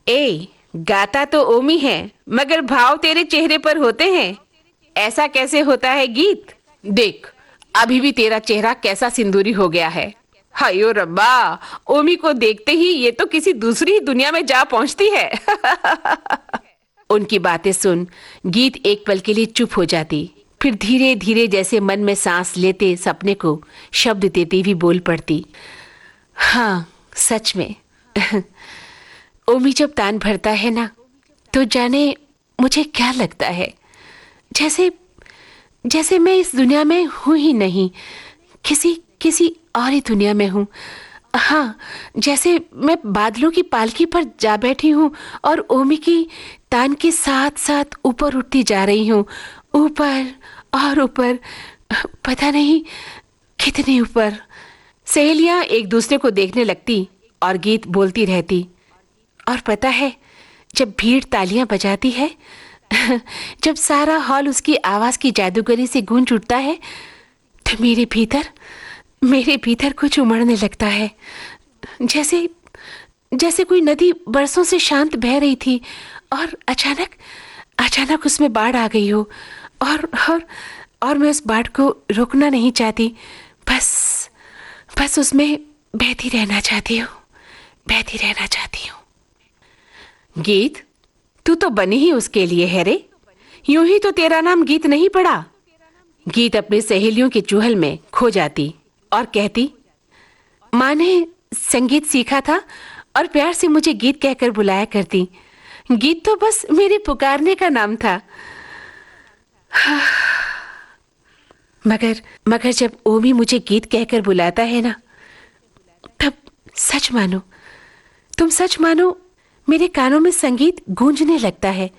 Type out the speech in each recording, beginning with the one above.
ए, गाता तो ओमी है, मगर भाव तेरे चेहरे पर होते हैं। ऐसा कैसे होता है गीत? देख, अभी भी तेरा चेहरा कैसा सिंदूरी हो गया है। हायो रब्बा, ओमी को देखते ही ये तो किसी दूसरी ही दुनिया में जा पहुंचती है। उनकी बातें सुन गीत एक पल के लिए चुप हो जाती, फिर धीरे धीरे जैसे मन में सांस लेते सपने को शब्द देती भी बोल पड़ती। हाँ, सच में। ओमी जब तान भरता है ना, तो जाने मुझे क्या लगता है, जैसे जैसे मैं इस दुनिया में हूं ही नहीं, किसी और ही दुनिया में हूं। हाँ, जैसे मैं बादलों की पालकी पर जा बैठी हूँ और ओमी की तान के साथ साथ ऊपर उठती जा रही हूँ, ऊपर और ऊपर, पता नहीं कितने ऊपर। सहेलियां एक दूसरे को देखने लगती और गीत बोलती रहती। और पता है, जब भीड़ तालियां बजाती है, जब सारा हॉल उसकी आवाज की जादूगरी से गूंज उठता है, तो मेरे भीतर कुछ उमड़ने लगता है। जैसे कोई नदी बरसों से शांत बह रही थी और अचानक उसमें बाढ़ आ गई हो, और मैं उस बाढ़ को रोकना नहीं चाहती, बस उसमें बहती रहना चाहती हूँ। गीत, तू तो बनी ही उसके लिए है रे। यूं ही तो तेरा नाम गीत नहीं पड़ा। गीत अपनी सहेलियों के चुहल में खो जाती और कहती, माँ ने संगीत सीखा था और प्यार से मुझे गीत कहकर बुलाया करती। गीत तो बस मेरे पुकारने का नाम था। मगर जब ओमी मुझे गीत कहकर बुलाता है ना, तब तुम सच मानो, मेरे कानों में संगीत गूंजने लगता है।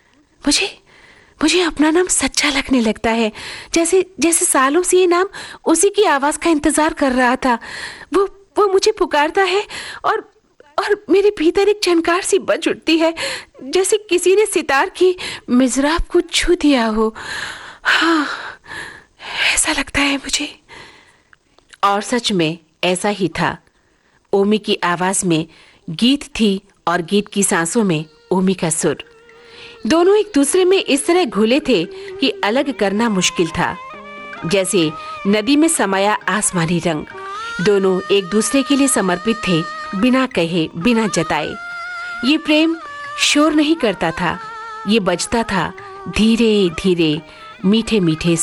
मुझे अपना नाम सच्चा लगने लगता है, जैसे सालों से ये नाम उसी की आवाज का इंतजार कर रहा था। वो मुझे पुकारता है और मेरे भीतर एक झनकार सी बज उठती है, जैसे किसी ने सितार की मिज़राब को छू दिया हो। हाँ, ऐसा लगता है मुझे। और सच में ऐसा ही था। ओमी की आवाज में गीत थी और गीत की सांसों में ओमी का सुर। दोनों एक दूसरे में इस तरह घुले थे कि अलग करना मुश्किल था, जैसे नदी में समाया आसमानी रंग। दोनों एक दूसरे के लिए समर्पित थे, बिना कहे, बिना जताए। ये प्रेम शोर नहीं करता था, ये बजता था धीरे धीरे, मीठे मीठे